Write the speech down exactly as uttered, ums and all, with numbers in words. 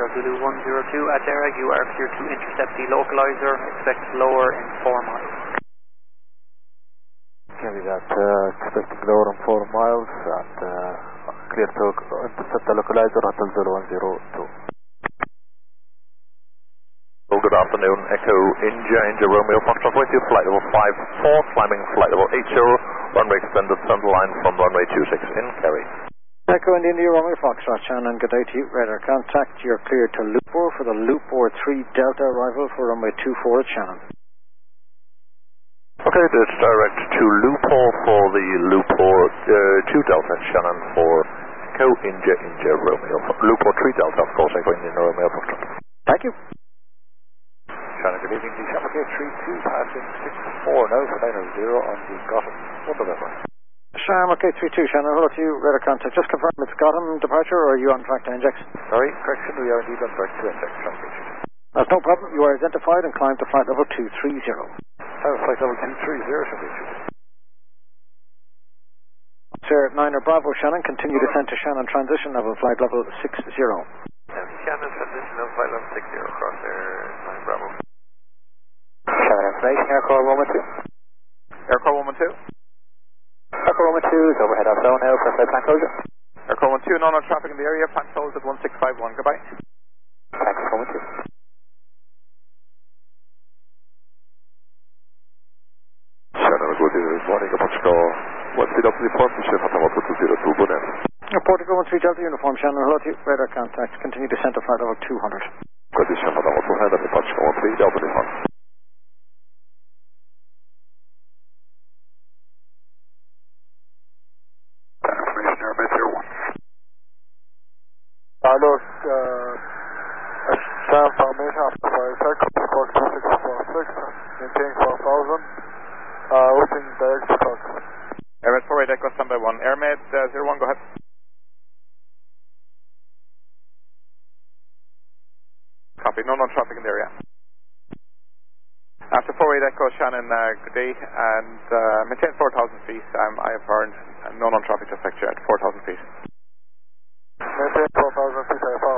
Zulu one zero two at Dereg, you are clear to intercept the localizer, expect lower in four miles. Copy that, uh, expecting lower in four miles and uh, clear to intercept the localizer Hotel Zulu one zero two. Well, good afternoon, Echo India, India Romeo Foxtrot with you, flight level five four, climbing flight level eight zero, runway extended center line from runway two six in Kerry. Echo India Romeo Foxtrot, Shannon, good day to you, radar contact, you're clear to Looper for the Looper three Delta arrival for runway two four at Shannon. Okay, that's direct to Looper for the Looper uh, two Delta Shannon for Echo India, India Romeo, Looper three Delta, of course, Echo India Romeo Foxtrot. Thank you. Shannon, good evening, the Shamrock eight three two passing six four now for nine zero on the Gotham, one November. Shamrock eight three two, Shannon, hello to you, radar contact, just confirm it's Gotham departure or are you on track to inject? Sorry, correction, we are indeed on track to inject, Shamrock eight three two. That's no problem, you are identified and climb to flight level two three zero. Uh, flight level two three zero, Shamrock eight three two. Sir, Niner Bravo, Shannon, continue descent to Shannon transition level, flight level six zero. Yeah, Shannon transition level flight level six zero, cross there, nine Bravo. Shannon information, Aircore one one two. Aircore one one two. Aircore one one two is overhead off zone now for flight plan closure. Aircore one two, no no traffic in the area, plan closed at one six five one, goodbye. Thanks, one one two. Shannon, good morning, Apache one C W partnership at one two zero two, Bonnet. Portugal one three Delta uniform, Shannon, hello to you, radar contact, continue descent to flight level two hundred. Condition at one two head at Apache one three Delta uniform. Information Air Met zero one. Hello, uh, Sam Formation after five seconds, Fox two six four six, maintain four thousand, uh, wishing direct to Fox. Airmed four eight Echo standby one, Airmed uh, zero one, go ahead. Copy, no non-traffic in the area. After four eight Echo, Shannon, uh, good day, and uh, maintain four thousand feet. Um, I have earned uh, no non-traffic to affect you at four thousand feet. Maintain four thousand feet, I have